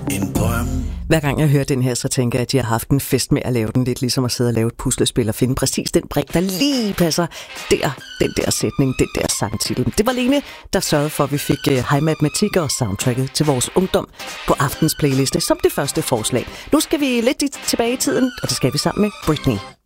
En drøm. Hver gang jeg hører den her, så tænker jeg, at de har haft en fest med at lave den. Lidt ligesom at sidde og lave et puslespil og finde præcis den brik, der lige passer der. Den der sætning, den der sangtitel. Det var Lene, der sørgede for, at vi fik Hej Matematik og soundtracket til vores ungdom på aftens playliste som det første forslag. Nu skal vi lidt tilbage i tiden, og det skal vi sammen med Britney.